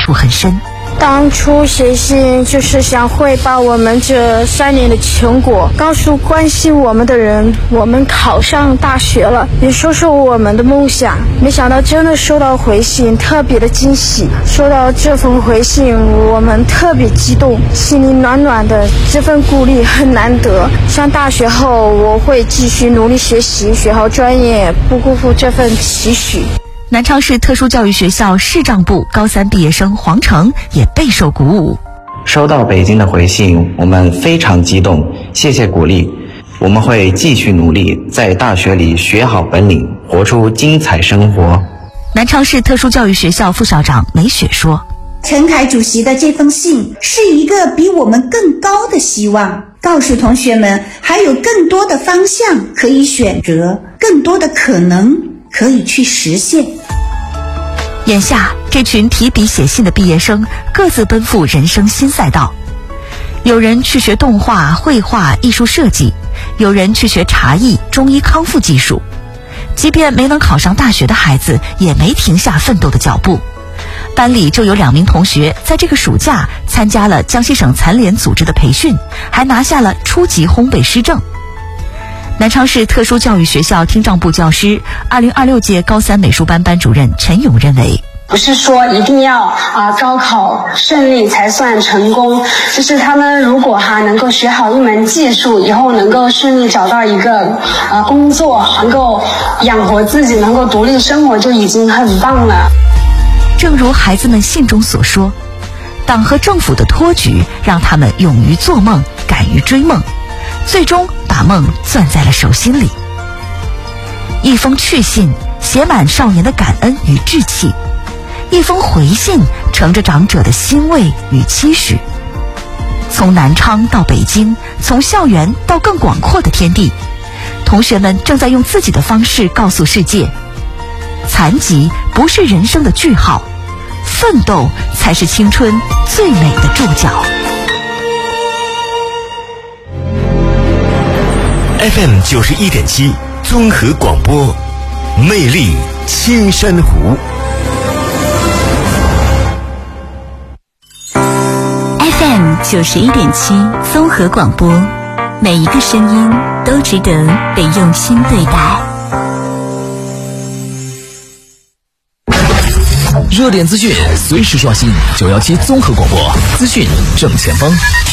触很深。 当初写信就是想汇报我们这3年的成果，告诉关心我们的人，我们考上大学了，也说说我们的梦想。没想到真的收到回信，特别的惊喜。收到这封回信，我们特别激动，心里暖暖的，这份鼓励很难得。上大学后，我会继续努力学习，学好专业，不辜负这份期许。 南昌市特殊教育学校视障部高3毕业生黄成也备受鼓舞。 收到北京的回信，我们非常激动，谢谢鼓励。我们会继续努力，在大学里学好本领，活出精彩生活。 南昌市特殊教育学校副校长梅雪说， 陈凯主席的这封信是一个比我们更高的希望，告诉同学们还有更多的方向可以选择，更多的可能可以去实现。 眼下这群提笔写信的毕业生各自奔赴人生新赛道，有人去学动画、绘画、艺术设计，有人去学茶艺、中医康复技术。即便没能考上大学的孩子也没停下奋斗的脚步，班里就有2名同学在这个暑假参加了江西省残联组织的培训，还拿下了初级烘焙师证。南昌市特殊教育学校听障部教师2026届高3美术班班主任陈勇认为， 不是说一定要高考顺利才算成功，就是他们如果能够学好一门技术，以后能够顺利找到一个工作，能够养活自己，能够独立生活，就已经很棒了。 正如孩子们信中所说，党和政府的托举让他们勇于做梦，敢于追梦，最终把梦攥在了手心里。一封去信写满少年的感恩与志气，一封回信盛着长者的欣慰与期许。从南昌到北京，从校园到更广阔的天地，同学们正在用自己的方式告诉世界，残疾不是人生的句号，奋斗才是青春最美的注脚。 FM 91.7综合广播，魅力青山湖。 FM 91.7综合广播，每一个声音都值得被用心对待。 热点资讯随时刷新，917综合广播，资讯正前方。